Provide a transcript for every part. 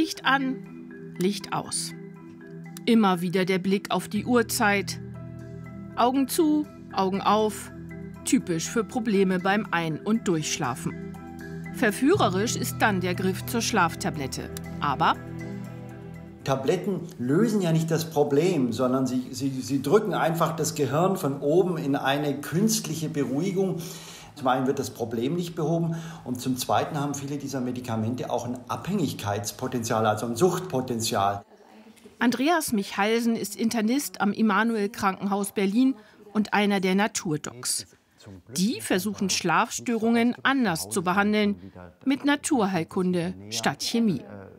Licht an, Licht aus. Immer wieder der Blick auf die Uhrzeit. Augen zu, Augen auf. Typisch für Probleme beim Ein- und Durchschlafen. Verführerisch ist dann der Griff zur Schlaftablette. Aber Tabletten lösen ja nicht das Problem, sondern sie drücken einfach das Gehirn von oben in eine künstliche Beruhigung. Zum einen wird das Problem nicht behoben und zum Zweiten haben viele dieser Medikamente auch ein Abhängigkeitspotenzial, also ein Suchtpotenzial. Andreas Michalsen ist Internist am Immanuel-Krankenhaus Berlin und einer der Naturdocs. Die versuchen Schlafstörungen anders zu behandeln, mit Naturheilkunde statt Chemie.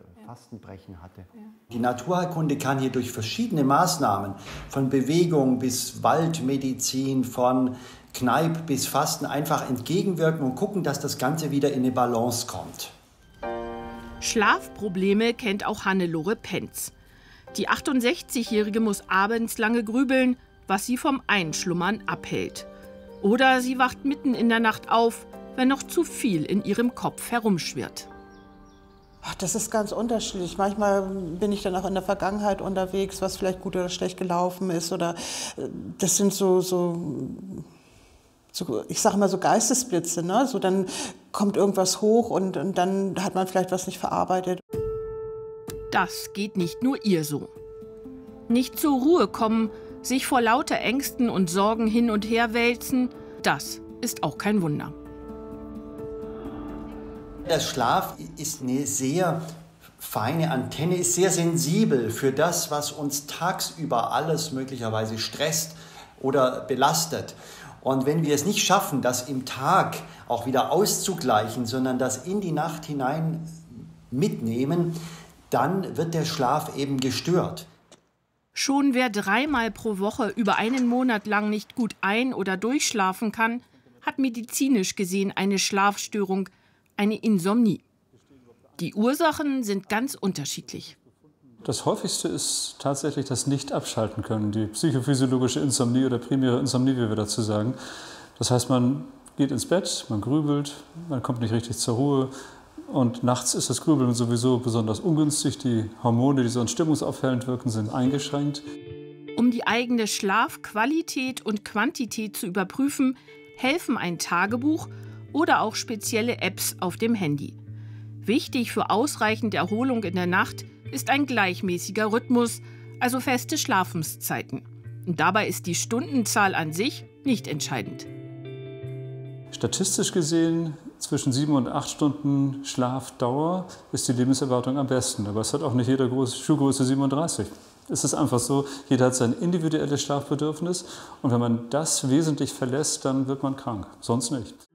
Die Naturheilkunde kann hier durch verschiedene Maßnahmen, von Bewegung bis Waldmedizin, von Kneipp bis Fasten, einfach entgegenwirken und gucken, dass das Ganze wieder in eine Balance kommt. Schlafprobleme kennt auch Hannelore Penz. Die 68-Jährige muss abends lange grübeln, was sie vom Einschlummern abhält. Oder sie wacht mitten in der Nacht auf, wenn noch zu viel in ihrem Kopf herumschwirrt. Ach, das ist ganz unterschiedlich. Manchmal bin ich dann auch in der Vergangenheit unterwegs, was vielleicht gut oder schlecht gelaufen ist. Oder das sind so ich sage mal so Geistesblitze. Ne? So, dann kommt irgendwas hoch und dann hat man vielleicht was nicht verarbeitet. Das geht nicht nur ihr so. Nicht zur Ruhe kommen, sich vor lauter Ängsten und Sorgen hin und her wälzen, das ist auch kein Wunder. Der Schlaf ist eine sehr feine Antenne, ist sehr sensibel für das, was uns tagsüber alles möglicherweise stresst oder belastet. Und wenn wir es nicht schaffen, das im Tag auch wieder auszugleichen, sondern das in die Nacht hinein mitnehmen, dann wird der Schlaf eben gestört. Schon wer 3-mal pro Woche über einen Monat lang nicht gut ein- oder durchschlafen kann, hat medizinisch gesehen eine Schlafstörung, eine Insomnie. Die Ursachen sind ganz unterschiedlich. Das häufigste ist tatsächlich das Nicht-Abschalten können, die psychophysiologische Insomnie oder primäre Insomnie, wie wir dazu sagen. Das heißt, man geht ins Bett, man grübelt, man kommt nicht richtig zur Ruhe. Und nachts ist das Grübeln sowieso besonders ungünstig. Die Hormone, die sonst stimmungsaufhellend wirken, sind eingeschränkt. Um die eigene Schlafqualität und Quantität zu überprüfen, helfen ein Tagebuch oder auch spezielle Apps auf dem Handy. Wichtig für ausreichend Erholung in der Nacht ist ein gleichmäßiger Rhythmus, also feste Schlafenszeiten. Und dabei ist die Stundenzahl an sich nicht entscheidend. Statistisch gesehen, zwischen 7 und 8 Stunden Schlafdauer ist die Lebenserwartung am besten. Aber es hat auch nicht jeder Schuhgröße 37. Es ist einfach so, jeder hat sein individuelles Schlafbedürfnis. Und wenn man das wesentlich verlässt, dann wird man krank, sonst nicht.